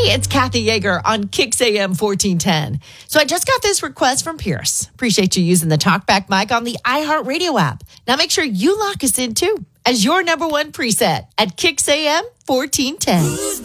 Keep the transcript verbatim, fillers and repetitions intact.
it's Kathy Yeager on Kix A M fourteen ten. So I just got this request from Pierce. Appreciate you using the TalkBack mic on the iHeartRadio app. Now make sure you lock us in too as your number one preset at Kix A M fourteen ten.